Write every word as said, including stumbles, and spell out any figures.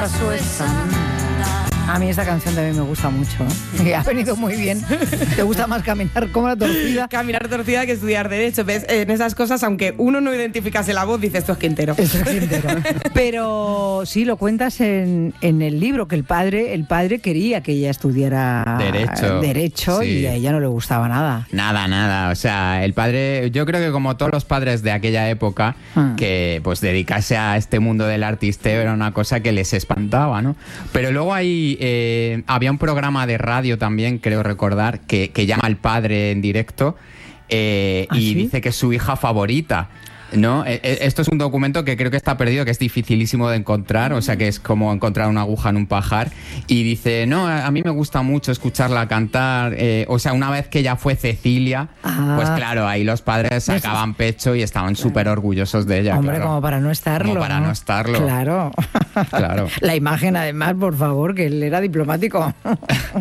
A mí esta canción también me gusta mucho, ¿eh? Y ha venido muy bien. ¿Te gusta más caminar como la torcida? Caminar torcida que estudiar Derecho. ¿Ves? En esas cosas, aunque uno no identificase la voz, dices, esto es Quintero. Esto es Quintero. Pero sí, lo cuentas en, en el libro, que el padre, el padre quería que ella estudiara Derecho, derecho sí. Y a ella no le gustaba nada. Nada, nada. O sea, el padre, yo creo que como todos los padres de aquella época, Ah. que pues dedicarse a este mundo del artisteo era una cosa que les espantaba, ¿no? Pero luego ahí eh, había un programa de radio también, creo recordar, que, que llama al padre en directo eh, ¿Ah, y sí? dice que es su hija favorita. ¿No? Eh, eh, Esto es un documento que creo que está perdido, que es dificilísimo de encontrar, o sea que es como encontrar una aguja en un pajar. Y dice, no, a a mí me gusta mucho escucharla cantar. eh, o sea, una vez que ya fue Cecilia, Ah. pues claro, ahí los padres sacaban pecho y estaban súper orgullosos de ella. Hombre, claro. como para no estarlo. Como para no estarlo. Claro. Claro. La imagen, además, por favor, que él era diplomático.